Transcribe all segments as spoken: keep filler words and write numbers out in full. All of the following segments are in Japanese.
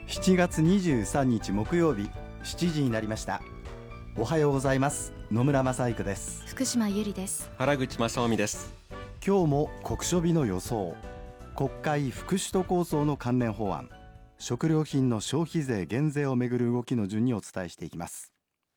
しちがつにじゅうさんにち木曜日、しちじになりました。おはようございます。野村正育です。 福島ゆりです。 原口正臣です。 今日も酷暑日の予想。国会副首都構想の関連法案、食料品の消費税減税をめぐる動きの順にお伝えしていきます。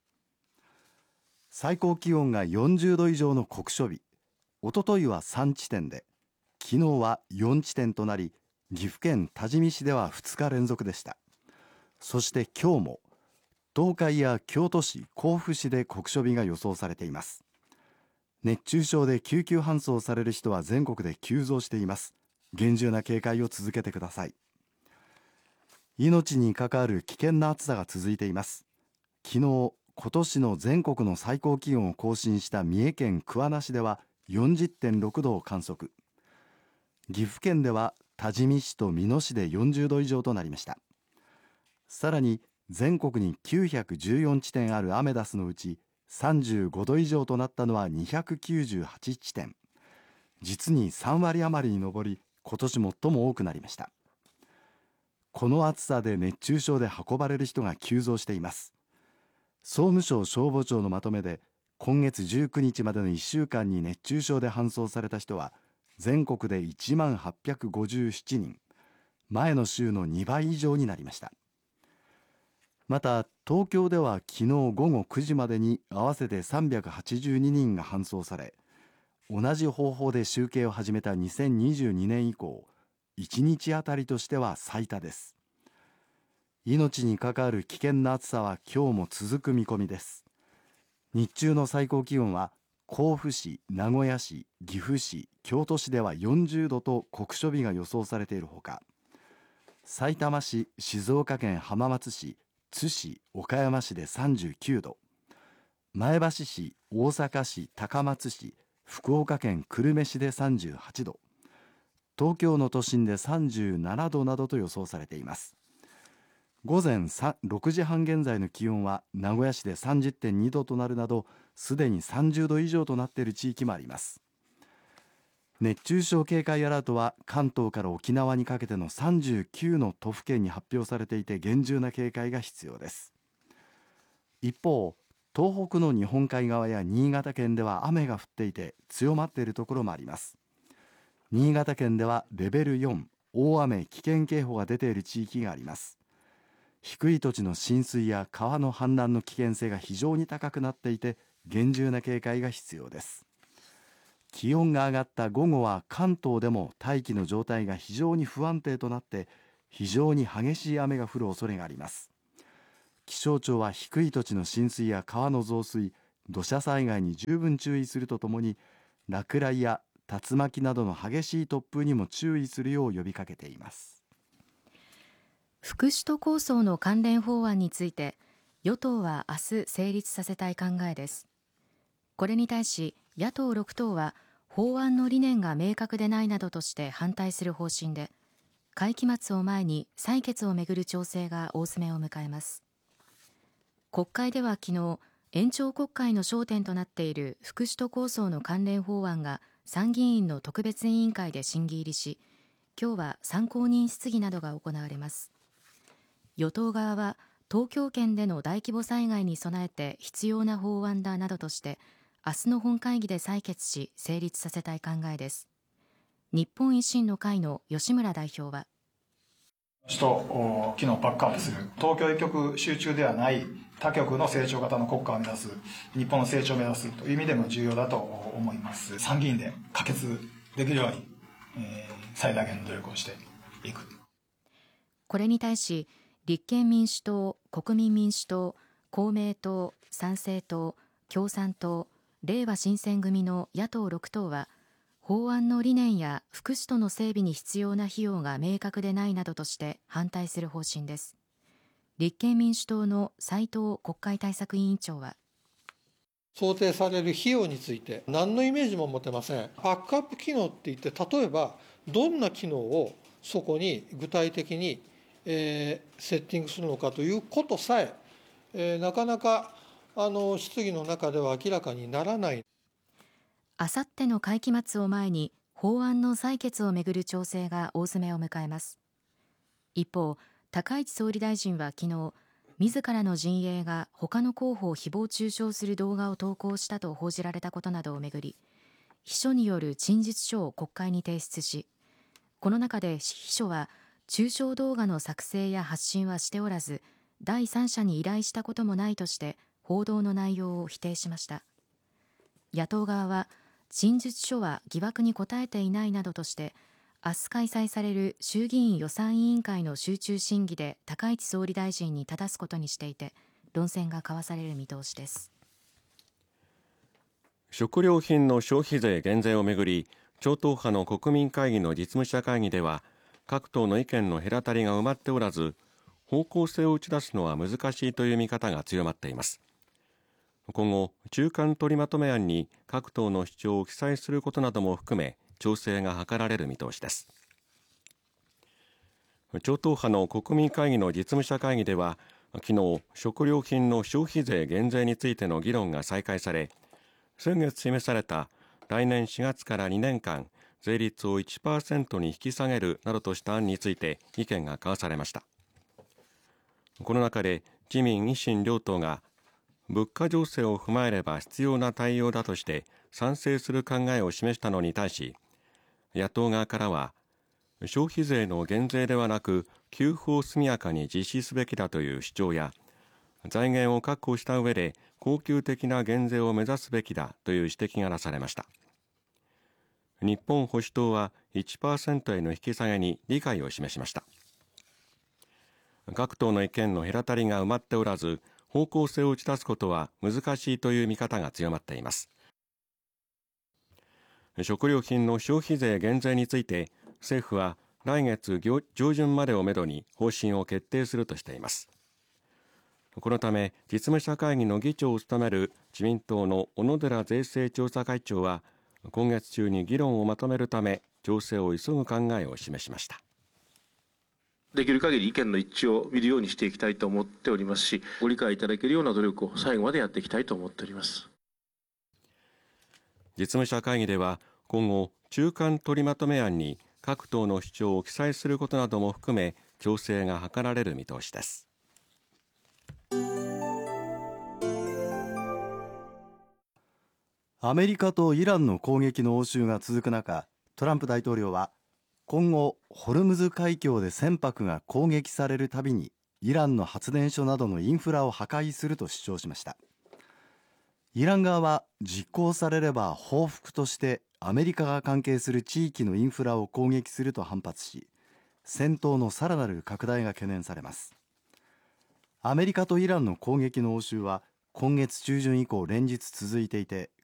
最高気温がよんじゅうど以上の酷暑日。おとといはさんちてんで、昨日はよんちてんとなり、岐阜県多治見市ではふつか連続でした。そして今日も東海や京都市、甲府市で酷暑日が予想されています。熱中症で救急搬送される人は全国で急増しています。厳重な警戒を続けてください。命に関わる危険な暑さが続いています。昨日、今年の全国の最高気温を更新した三重県桑名市では よんじゅってんろくどを観測。岐阜県では多治見市と美濃市でよんじゅうど以上となりました。さらに全国にきゅうひゃくじゅうよんちてんあるアメダスのうちさんじゅうごど以上となったのはにひゃくきゅうじゅうはちちてん。実にさんわり余りに上り、今年最も多くなりました。この暑さで熱中症で運ばれる人が急増しています。総務省消防庁のまとめで、今月じゅうくにちまでのいっしゅうかんに熱中症で搬送された人は全国でいちまんはっぴゃくごじゅうななにん、前の週のにばい以上になりました。また東京では昨日ごごくじまでに合わせてさんびゃくはちじゅうににんが搬送され、同じ方法で集計を始めたにせんにじゅうにねん以降、いちにちあたりとしては最多です。命に関わる危険な暑さは今日も続く見込みです。日中の最高気温は甲府市、名古屋市、岐阜市、京都市ではよんじゅうどと酷暑日が予想されているほか、さいたま市、静岡県浜松市、津市、岡山市でさんじゅうきゅうど、前橋市、大阪市、高松市、福岡県久留米市でさんじゅうはちど、東京の都心でさんじゅうななどなどと予想されています。午前ろくじはん現在の気温は名古屋市で さんじゅってんにどとなるなど、すでにさんじゅうど以上となっている地域もあります。熱中症警戒アラートは関東から沖縄にかけてのさんじゅうきゅうの都府県に発表されていて、厳重な警戒が必要です。一方、東北の日本海側や新潟県では雨が降っていて強まっているところもあります。新潟県ではレベルよん、大雨危険警報が出ている地域があります。低い土地の浸水や川の氾濫の危険性が非常に高くなっていて、厳重な警戒が必要です。気温が上がった午後は関東でも大気の状態が非常に不安定となって非常に激しい雨が降る恐れがあります。気象庁は低い土地の浸水や川の増水、土砂災害に十分注意するとともに、落雷や竜巻などの激しい突風にも注意するよう呼びかけています。 副首都構想の関連法案について与党は明日成立させたい考えです。これに対し野党ろくとうは法案の理念が明確でないなどとして反対する方針で、会期末を前に採決をめぐる調整が大詰めを迎えます。国会では昨日、延長国会の焦点となっている副首都構想の関連法案が参議院の特別委員会で審議入りし、今日は参考人質疑などが行われます。与党側は東京圏での大規模災害に備えて必要な法案だなどとして明日の本会議で採決し成立させたい考えです。日本維新の会の吉村代表は、 首都機能をパックアップする、東京一極集中ではない多極の成長型の国家を目指す、日本の成長を目指すという意味でも重要だと思います。参議院で可決できるように、えー、最大限の努力をしていく。 これに対し立憲民主党、国民民主党、公明党、参政党、共産党、れいわ新選組の野党ろくとうは、法案の理念や副首都の整備に必要な費用が明確でないなどとして反対する方針です。立憲民主党の斉藤国会対策委員長は、 想定される費用について何のイメージも持てません。バックアップ機能って言って、例えばどんな機能をそこに具体的に、えー、セッティングするのかということさえ、えー、なかなかあの質疑の中では明らかにならない。 あさっての会期末を前に法案の採決をめぐる調整が大詰めを迎えます。一方、 高市総理大臣は昨日、自らの陣営が他の候補を誹謗中傷する動画を投稿したと報じられたことなどをめぐり、秘書による陳述書を国会に提出し、この中で秘書は中傷動画の作成や発信はしておらず、第三者に依頼したこともないとして報道の内容を否定しました。野党側は陳述書は疑惑に答えていないなどとして、明日開催される衆議院予算委員会の集中審議で高市総理大臣にただすことにしていて、論戦が交わされる見通しです。 食料品の消費税減税をめぐり、超党派の国民会議の実務者会議では、各党の意見の隔たりが埋まっておらず、方向性を打ち出すのは難しいという見方が強まっています。今後、中間取りまとめ案に各党の主張を記載することなども含め、調整が図られる見通しです。超党派の国民会議の実務者会議では、昨日、食料品の消費税減税についての議論が再開され、先月示された来年しがつからにねんかん税率を いちパーセント に引き下げるなどとした案について意見が交わされました。この中で自民・維新両党が物価情勢を踏まえれば必要な対応だとして賛成する考えを示したのに対し、野党側からは消費税の減税ではなく給付を速やかに実施すべきだという主張や、財源を確保した上で恒久的な減税を目指すべきだという指摘がなされました。日本保守党は いちパーセント への引き下げに理解を示しました。各党の意見の隔たりが埋まっておらず、方向性を打ち出すことは難しいという見方が強まっています。食料品の消費税減税について、政府は来月上旬までをめどに方針を決定するとしています。このため、実務者会議の議長を務める自民党の小野寺税制調査会長は、今月中に議論をまとめるため、調整を急ぐ考えを示しました。 できる限り意見の一致を見るようにしていきたいと思っておりますし、ご理解いただけるような努力を最後までやっていきたいと思っております。 実務者会議では、今後、中間取りまとめ案に各党の主張を記載することなども含め、調整が図られる見通しです。 アメリカとイランの攻撃の応酬が続く中、トランプ大統領は今後ホルムズ海峡で船舶が攻撃されるたびにイランの発電所などのインフラを破壊すると主張しました。イラン側は実行されれば報復としてアメリカが関係する地域のインフラを攻撃すると反発し、戦闘のさらなる拡大が懸念されます。アメリカとイランの攻撃の応酬は今月中旬以降連日続いていて、